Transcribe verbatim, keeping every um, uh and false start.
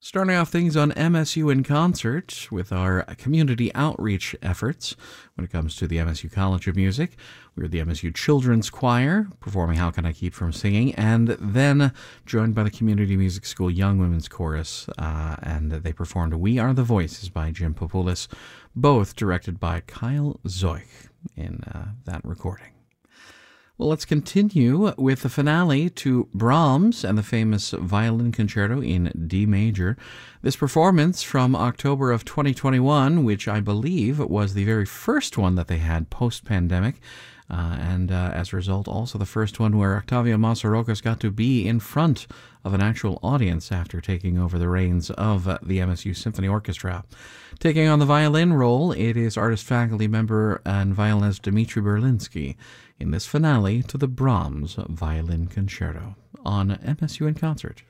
Starting off things on M S U in Concert with our community outreach efforts when it comes to the M S U College of Music. We were the M S U Children's Choir performing How Can I Keep From Singing, and then joined by the Community Music School Young Women's Chorus, uh, and they performed We Are the Voices by Jim Popoulis, both directed by Kyle Zoich in uh, that recording. Well, let's continue with the finale to Brahms and the famous Violin Concerto in D major. This performance from October of twenty twenty-one, which I believe was the very first one that they had post-pandemic, uh, and uh, as a result, also the first one where Octavio Masarocas got to be in front of an actual audience after taking over the reins of uh, the M S U Symphony Orchestra. Taking on the violin role, it is artist faculty member and violinist Dmitry Berlinsky in this finale to the Brahms Violin Concerto on M S U in Concert.